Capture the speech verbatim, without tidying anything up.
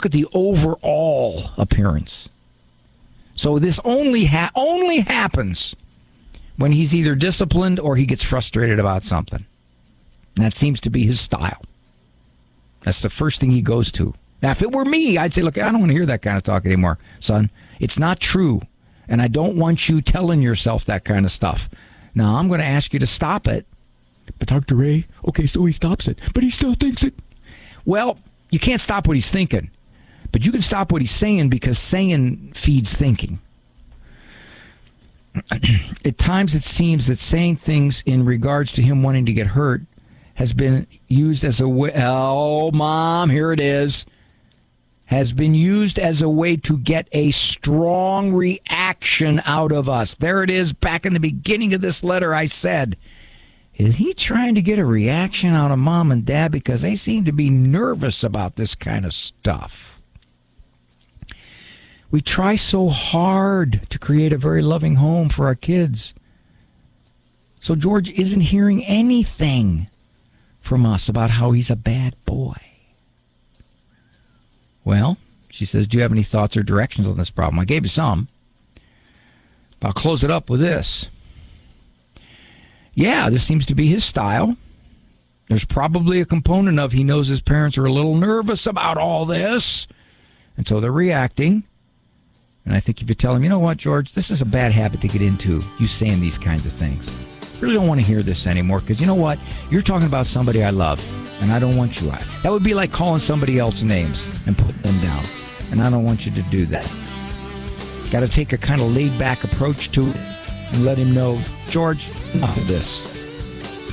look at the overall appearance. So this only ha- only happens when he's either disciplined or he gets frustrated about something. And that seems to be his style. That's the first thing he goes to. Now, if it were me, I'd say, look, I don't want to hear that kind of talk anymore, son. It's not true. And I don't want you telling yourself that kind of stuff. Now, I'm going to ask you to stop it. But Doctor Ray, okay, so he stops it, but he still thinks it. Well, you can't stop what he's thinking. But you can stop what he's saying, because saying feeds thinking. At times it seems that saying things in regards to him wanting to get hurt has been used as a way, oh, Mom, here it is, has been used as a way to get a strong reaction out of us. There it is, back in the beginning of this letter I said, is he trying to get a reaction out of Mom and Dad because they seem to be nervous about this kind of stuff? We try so hard to create a very loving home for our kids. So George isn't hearing anything from us about how he's a bad boy. Well, she says, do you have any thoughts or directions on this problem? I gave you some. I'll close it up with this. Yeah, this seems to be his style. There's probably a component of he knows his parents are a little nervous about all this, and so they're reacting. And I think if you tell him, you know what, George, this is a bad habit to get into, you saying these kinds of things. I really don't want to hear this anymore, because you know what? You're talking about somebody I love, and I don't want you out. That would be like calling somebody else names and putting them down, and I don't want you to do that. Got to take a kind of laid-back approach to it and let him know, George, enough of this.